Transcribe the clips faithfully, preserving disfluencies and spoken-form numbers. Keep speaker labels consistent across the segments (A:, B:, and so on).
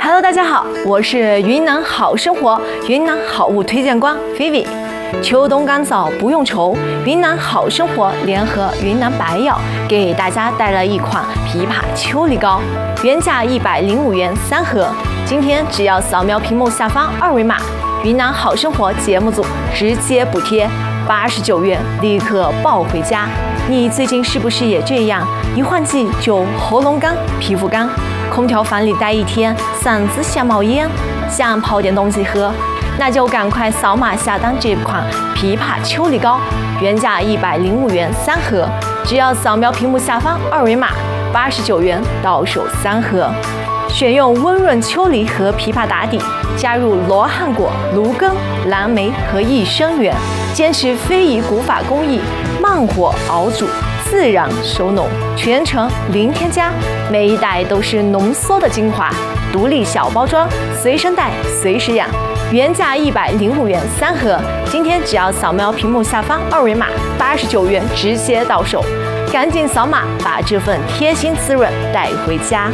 A: Hello， 大家好，我是云南好生活云南好物推荐官菲菲。秋冬干燥不用愁，云南好生活联合云南白药给大家带来一款枇杷秋梨膏，原价一百零五元三盒，今天只要扫描屏幕下方二维码，云南好生活节目组直接补贴八十九元，立刻抱回家。你最近是不是也这样？一换季就喉咙干、皮肤干，空调房里待一天，嗓子想冒烟，想泡点东西喝，那就赶快扫码下单这款枇杷秋梨膏，原价一百零五元三盒，只要扫描屏幕下方二维码，八十九元到手三盒。选用温润秋梨和枇杷打底，加入罗汉果、芦根、蓝莓和益生元，坚持非遗古法工艺，慢火熬煮，自然收浓，全程零添加，每一袋都是浓缩的精华，独立小包装，随身带，随时养。原价一百零五元三盒，今天只要扫描屏幕下方二维码，八十九元直接到手，赶紧扫码把这份贴心滋润带回家。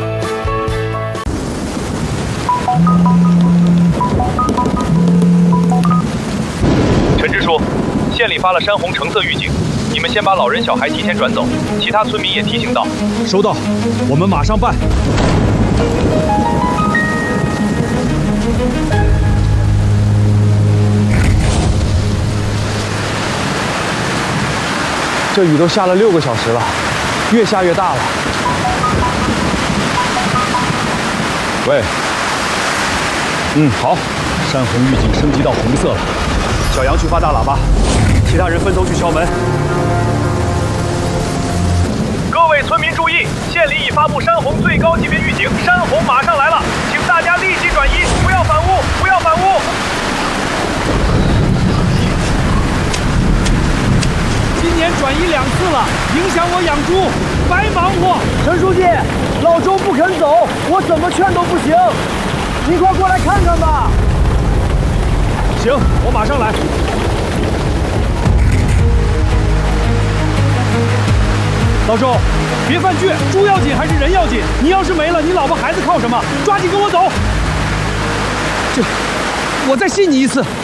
B: 陈支书，县里发了山洪橙色预警，你们先把老人小孩提前转走，其他村民也提醒到。
C: 收到，我们马上办。这雨都下了六个小时了，越下越大了。喂，嗯，好，山洪预警升级到红色了。小杨去发大喇叭，其他人分头去敲门。
B: 各位村民注意，县里已发布山洪最高级别预警，山洪马上来了，请大家立即转移，不要反屋，不要反屋。
C: 今年转移两次了，影响我养猪，白忙活。
D: 陈书记，老周不肯走，我怎么劝都不行，你快过来看看吧。
C: 行，我马上来。老周，别犯倔，猪要紧还是人要紧？你要是没了，你老婆孩子靠什么？抓紧跟我走。这，我再信你一次。